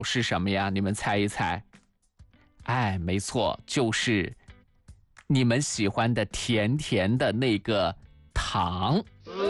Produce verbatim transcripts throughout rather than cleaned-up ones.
是什么呀？你们猜一猜。哎，没错，就是你们喜欢的甜甜的那个糖。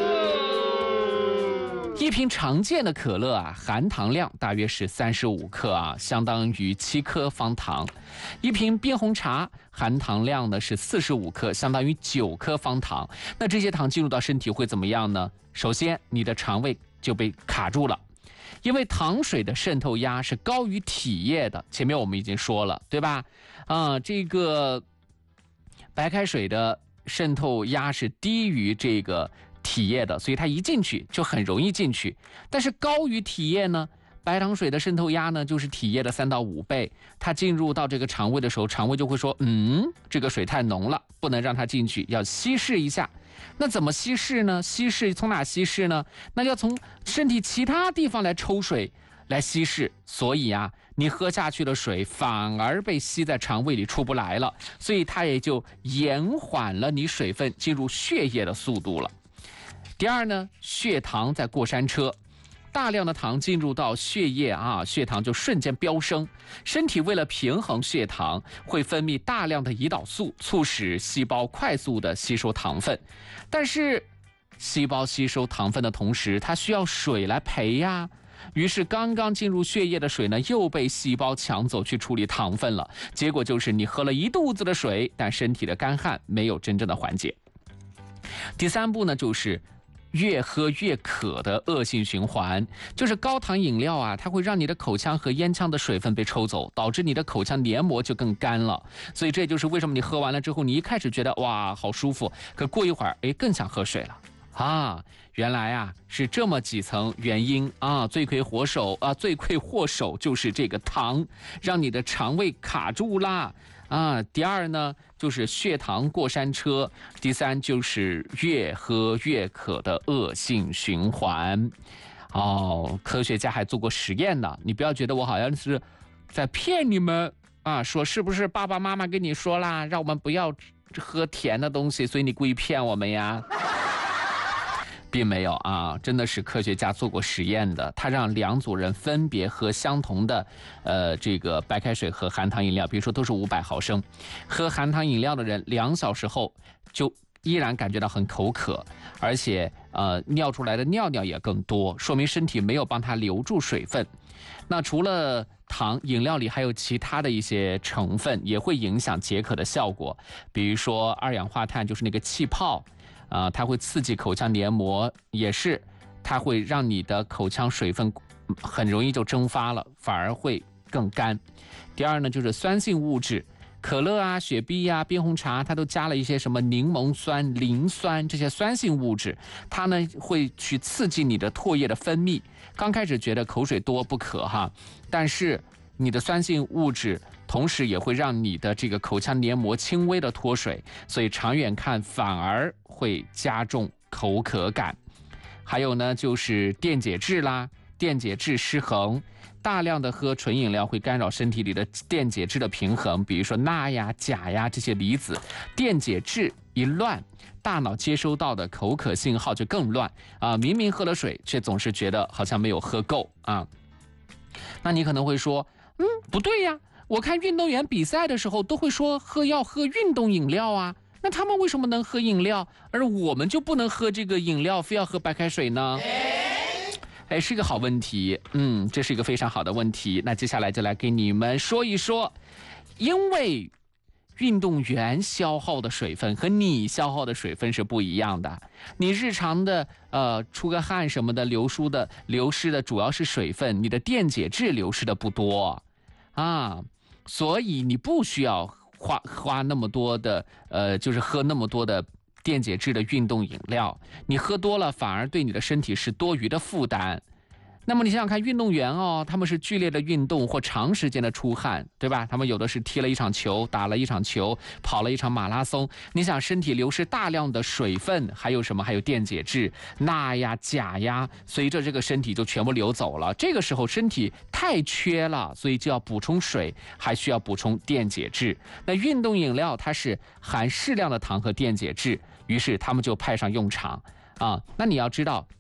一瓶常见的可乐啊，含糖量大约是三十五克啊，相当于七颗方糖。一瓶冰红茶含糖量呢是四十五克，相当于九颗方糖。那这些糖进入到身体会怎么样呢？首先，你的肠胃就被卡住了，因为糖水的渗透压是高于体液的。前面我们已经说了，对吧？啊，这个白开水的渗透压是低于这个体液的，所以它一进去就很容易进去。但是高于体液呢，白糖水的渗透压呢就是体液的三到五倍。它进入到这个肠胃的时候，肠胃就会说，嗯，这个水太浓了，不能让它进去，要稀释一下。那怎么稀释呢？稀释从哪稀释呢？那要从身体其他地方来抽水来稀释。所以啊，你喝下去的水反而被吸在肠胃里出不来了，所以它也就延缓了你水分进入血液的速度了。第二呢，血糖在过山车，大量的糖进入到血液啊，血糖就瞬间飙升。身体为了平衡血糖，会分泌大量的胰岛素，促使细胞快速的吸收糖分。但是，细胞吸收糖分的同时，它需要水来陪呀。于是，刚刚进入血液的水呢，又被细胞抢走去处理糖分了。结果就是你喝了一肚子的水，但身体的干旱没有真正的缓解。第三步呢，就是越喝越渴的恶性循环。就是高糖饮料啊，它会让你的口腔和咽腔的水分被抽走，导致你的口腔黏膜就更干了。所以这就是为什么你喝完了之后，你一开始觉得哇好舒服，可过一会儿哎更想喝水了啊。原来啊是这么几层原因啊，罪魁祸首啊，罪魁祸首就是这个糖，让你的肠胃卡住啦。啊，第二呢，就是血糖过山车；第三就是越喝越渴的恶性循环。哦，科学家还做过实验呢，你不要觉得我好像是在骗你们啊，说是不是爸爸妈妈跟你说啦，让我们不要喝甜的东西，所以你故意骗我们呀？并没有啊，真的是科学家做过实验的。他让两组人分别喝相同的，呃，这个白开水和含糖饮料，比如说都是五百毫升。喝含糖饮料的人，两小时后就依然感觉到很口渴，而且呃尿出来的尿尿也更多，说明身体没有帮他留住水分。那除了糖，饮料里还有其他的一些成分也会影响解渴的效果，比如说二氧化碳，就是那个气泡。啊、呃，它会刺激口腔黏膜，也是它会让你的口腔水分很容易就蒸发了，反而会更干。第二呢，就是酸性物质，可乐啊、雪碧啊、冰红茶，它都加了一些什么柠檬酸、磷酸这些酸性物质，它呢会去刺激你的唾液的分泌。刚开始觉得口水多不渴哈，但是你的酸性物质同时也会让你的这个口腔黏膜轻微的脱水，所以长远看反而会加重口渴感。还有呢，就是电解质啦，电解质失衡，大量的喝纯饮料会干扰身体里的电解质的平衡，比如说钠呀、钾呀这些离子，电解质一乱，大脑接收到的口渴信号就更乱啊！明明喝了水，却总是觉得好像没有喝够啊。那你可能会说，嗯，不对呀，我看运动员比赛的时候都会说喝要喝运动饮料啊，那他们为什么能喝饮料，而我们就不能喝这个饮料，非要喝白开水呢？哎，是个好问题，嗯，这是一个非常好的问题。那接下来就来给你们说一说，因为运动员消耗的水分和你消耗的水分是不一样的。你日常的呃出个汗什么的流失的流失的主要是水分，你的电解质流失的不多啊，所以你不需要花花那么多的呃，就是喝那么多的电解质的运动饮料，你喝多了反而对你的身体是多余的负担。那么你想想看，运动员哦，他们是剧烈的运动或长时间的出汗，对吧？他们有的是踢了一场球，打了一场球，跑了一场马拉松。你想身体流失大量的水分，还有什么？还有电解质，钠呀、钾呀，随着这个身体就全部流走了。这个时候身体太缺了，所以就要补充水，还需要补充电解质。那运动饮料它是含适量的糖和电解质，于是他们就派上用场啊。那你要知道，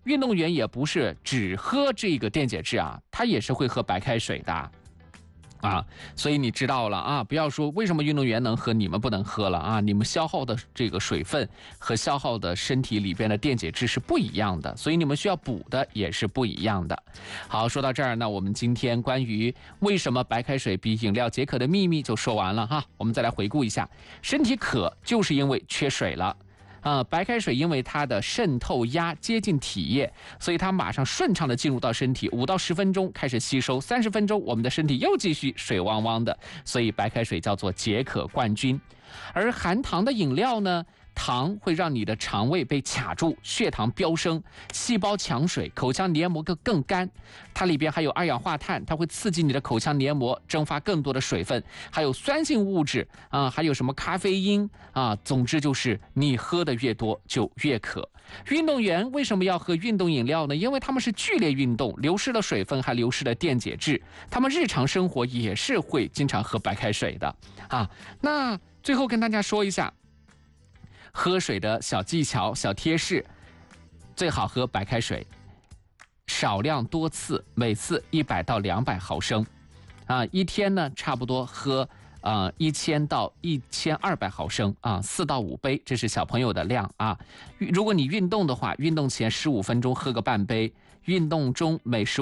运动员也不是只喝这个电解质啊，他也是会喝白开水的。啊，所以你知道了啊，不要说为什么运动员能喝，你们不能喝了啊！你们消耗的这个水分和消耗的身体里边的电解质是不一样的，所以你们需要补的也是不一样的。好，说到这儿，那我们今天关于为什么白开水比饮料解渴的秘密就说完了哈。我们再来回顾一下，身体渴就是因为缺水了。啊、呃，白开水因为它的渗透压接近体液，所以它马上顺畅的进入到身体，五到十分钟开始吸收，三十分钟我们的身体又继续水汪汪的，所以白开水叫做解渴冠军。而含糖的饮料呢，糖会让你的肠胃被卡住，血糖飙升，细胞抢水，口腔黏膜更更干。它里边还有二氧化碳，它会刺激你的口腔黏膜蒸发更多的水分，还有酸性物质啊，还有什么咖啡因啊。总之就是你喝的越多就越渴。运动员为什么要喝运动饮料呢？因为他们是剧烈运动，流失了水分，还流失了电解质。他们日常生活也是会经常喝白开水的啊。那最后跟大家说一下喝水的小技巧、小贴士，最好喝白开水，少量多次，每次一百到两百毫升，啊，一天呢差不多喝呃一千到一千二百毫升啊，四到五杯，这是小朋友的量啊。如果你运动的话，运动前十五分钟喝个半杯，运动中每十